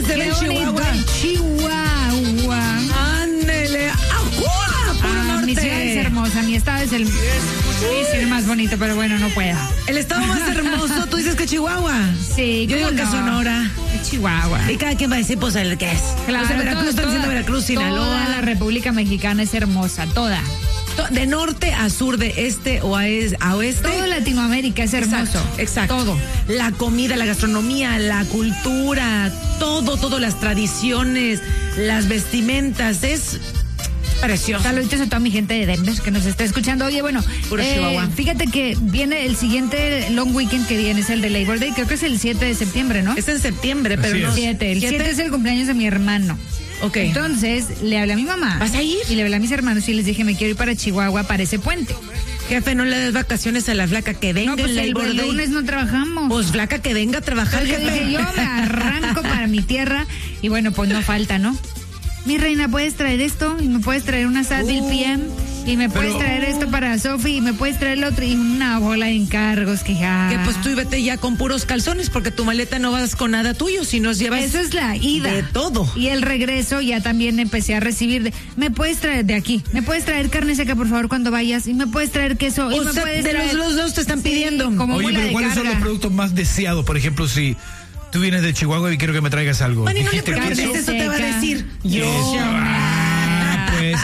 se ve en Chihuahua. Chihuahua. Ándele. ¡Ajua! Puro norte. Mi ciudad es hermosa, mi estado es el más bonito, pero bueno, no puedo. El estado más hermoso, tú dices que Chihuahua. Sí, yo digo que Sonora. Chihuahua. Y cada quien va a decir, pues, el que es. Claro, o sea, Veracruz, están diciendo Veracruz, Sinaloa. Toda la República Mexicana es hermosa, toda. De norte a sur, de este a oeste. Todo Latinoamérica es hermoso. Exacto. Todo. La comida, la gastronomía, la cultura, todo, las tradiciones, las vestimentas, es precioso. Saluditos a toda mi gente de Denver que nos está escuchando. Oye, bueno, fíjate que viene el siguiente long weekend que viene, es el de Labor Day, creo que es el 7 de septiembre, ¿no? Es en septiembre, pero no. 7. El 7 es el cumpleaños de mi hermano. Ok. Entonces, le hablé a mi mamá. ¿Vas a ir? Y le hablé a mis hermanos y les dije, me quiero ir para Chihuahua para ese puente. Jefe, no le des vacaciones a la flaca, que venga. No, pues el lunes no trabajamos. Pues flaca, que venga a trabajar, Entonces, jefe. dije, yo me arranco para mi tierra y bueno, pues no falta, ¿no? Mi reina, ¿puedes traer esto? Y me puedes traer una Saddle PM. Y me puedes traer esto para Sofi. Y me puedes traer el otro. Y una bola de encargos que ya. Que pues tú y vete ya con puros calzones, porque tu maleta no vas con nada tuyo, si nos llevas. Eso es la ida. De todo. Y el regreso ya también empecé a recibir. Me puedes traer de aquí. Me puedes traer carne seca, por favor, cuando vayas. Y me puedes traer queso. Y O me sea, puedes de traer... los dos te están pidiendo. Como Oye, mula pero de ¿cuáles son carga. los productos más deseados? Por ejemplo, si tú vienes de Chihuahua y quiero que me traigas algo. Mani, no le ¿Dijiste preguntes, queso? eso te va a decir. Yo. Pues,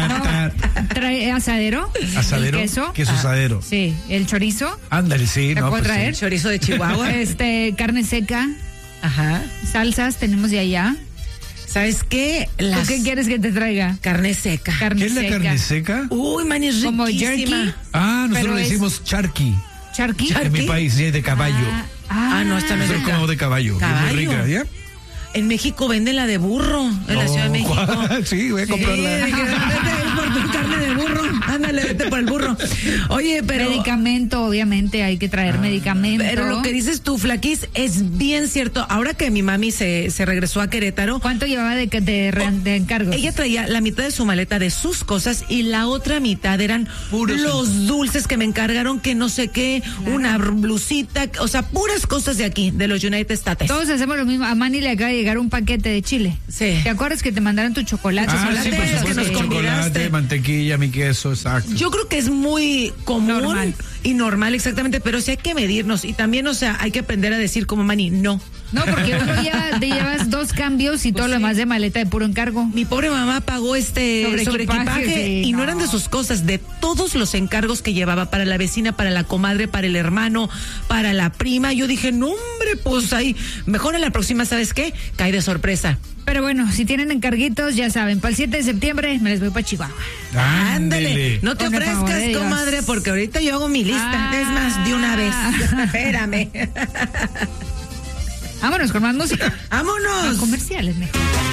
¿Trae asadero? ¿Asadero? ¿El queso? Queso asadero. Sí, el chorizo. Ándale, sí. ¿Te no, puedo pues, traer? sí. Chorizo de Chihuahua. Carne seca, Ajá. salsas, tenemos de allá. ¿Sabes qué? ¿Tú qué quieres que te traiga? Carne seca. Carne ¿Qué es la seca. carne seca? Uy, man, es Como riquísima. jerky. Ah, nosotros Pero le es- decimos charqui. ¿Charqui? En mi país, sí, de caballo. Ah, no, esta no es Nosotros de comemos de caballo. que es Caballo. muy rica, ¿ya? En México venden la de burro, en la Ciudad de México. ¿cuál? Sí, voy a comprarla. Vete por tu carne de burro. Ándale, vete por el burro. Oye, pero... Medicamento, obviamente, hay que traer medicamento. Pero lo que dices tú, Flaquis, es bien cierto. Ahora que mi mami se regresó a Querétaro, ¿Cuánto llevaba de encargos? ella traía la mitad de su maleta de sus cosas y la otra mitad eran los dulces que me encargaron, que no sé qué, una blusita, o sea, puras cosas de aquí, de los United States. Todos hacemos lo mismo. A Manny le acaba de llegar un paquete de chile. Sí. ¿Te acuerdas que te mandaron tu chocolate? Ah, sí, por que supuesto, nos chocolate, convidaste. mantequilla, mi queso, exacto. Yo creo que es muy común Normal. y normal, exactamente, pero sí hay que medirnos y también, o sea, hay que aprender a decir como Manny, no. No, porque uno ya te llevas 2 cambios y todo lo demás de maleta de puro encargo. Mi pobre mamá pagó sobre equipaje sí, y no no. eran de sus cosas, de todos los encargos que llevaba para la vecina, para la comadre, para el hermano, para la prima. Yo dije, no, hombre, pues ahí, mejor a la próxima, ¿sabes qué? Cae de sorpresa. Pero bueno, si tienen encarguitos, ya saben, para el 7 de septiembre me les voy para Chihuahua. Ándale, no te Con el favor ofrezcas, de Dios. comadre, porque ahorita yo hago mi lista. Es más, de una vez. Espérame. Vámonos con más música. ¡Vámonos! Comerciales, mejor.